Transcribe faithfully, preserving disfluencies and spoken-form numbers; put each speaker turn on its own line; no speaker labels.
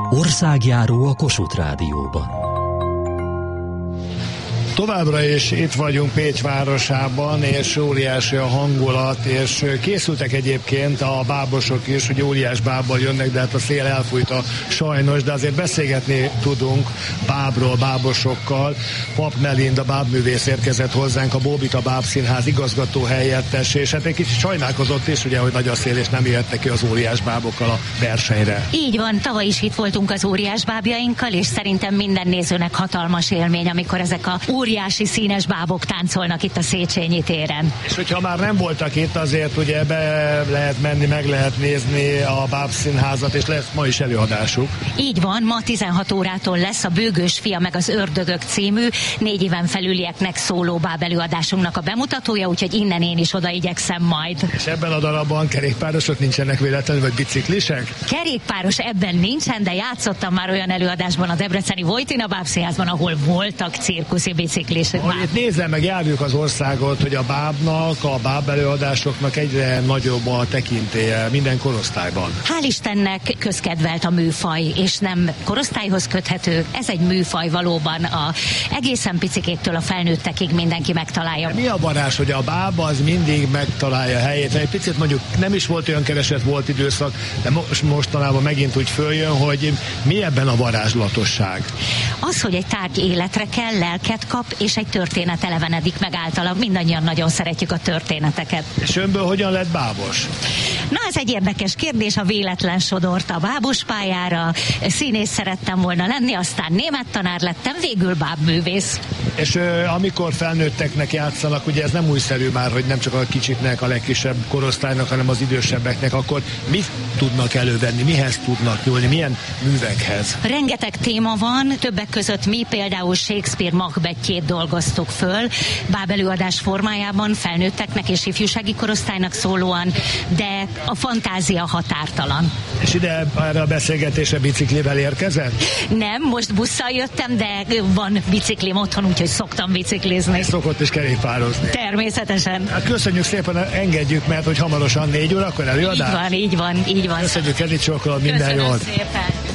Országjáró a Kossuth Rádióban.
Továbbra is itt vagyunk Pécs városában, és óriási a hangulat, és készültek egyébként a bábosok is, hogy óriás bábbal jönnek, de hát a szél elfújta sajnos, de azért beszélgetni tudunk bábról, bábosokkal. Pap Melinda bábművész érkezett hozzánk, a Bóbita Bábszínház igazgató helyettes, és hát egy kicsit sajnálkozott is, ugye, hogy nagy a szél, és nem jöttek ki az óriás bábokkal a versenyre.
Így van, tavaly is itt voltunk az óriás bábjainkkal, és szerintem minden nézőnek hatalmas élmény, amikor ezek a óriási színes bábok táncolnak itt a Széchenyi téren.
És hogyha már nem voltak itt, azért ugye be lehet menni, meg lehet nézni a Bábszínházat, és lesz ma is előadásuk.
Így van, ma tizenhat órától lesz a Bőgős fia meg az ördögök című négy éven felülieknek szóló báb előadásunknak a bemutatója, úgyhogy innen én is oda igyekszem majd.
És ebben a darabban kerékpárosok nincsenek véletlenül, vagy biciklisek?
Kerékpáros ebben nincsen, de játszottam már olyan előadásban a debreceni Vojtina Bábszínházban, ahol voltak cirkuszi biciklisek.
Itt nézem, meg járjuk az országot, hogy a bábnak, a báb előadásoknak egyre nagyobb a tekintélye minden korosztályban.
Hál' Istennek közkedvelt a műfaj, és nem korosztályhoz köthető. Ez egy műfaj valóban, a egészen picikéktől a felnőttekig mindenki megtalálja.
De mi a varázs, hogy a báb az mindig megtalálja helyét? Egy picit mondjuk nem is volt olyan keresett, volt időszak, de most mostanában megint úgy följön, hogy mi ebben a varázslatosság?
Az, hogy egy tárgy életre kell, lelket kap, és egy történet elevenedik meg általa. Mindannyian nagyon szeretjük a történeteket.
És önből hogyan lett bábos?
Na, ez egy érdekes kérdés, a véletlen sodort a bábos pályára. Színész szerettem volna lenni, aztán német tanár lettem, végül bábművész.
És ö, amikor felnőtteknek játszanak, ugye ez nem újszerű már, hogy nem csak a kicsiknek, a legkisebb korosztálynak, hanem az idősebbeknek, akkor mit tudnak elővenni, mihez tudnak nyúlni, milyen művekhez?
Rengeteg téma van, többek között mi például Shakespeare Macbethjét dolgoztuk föl, báb előadás formájában, felnőtteknek és ifjúsági korosztálynak szólóan, de a fantázia határtalan.
És ide erre a beszélgetésre biciklivel érkezett?
Nem, most busszal jöttem, de van biciklim otthon, úgyhogy szoktam biciklizni.
Szokott is kerékpározni.
Természetesen.
Hát köszönjük szépen, engedjük, mert hogy hamarosan négy órakor előadás.
Így van, így van, így van.
Köszönjük, Edith Csokol, minden jót.
Köszönöm szépen.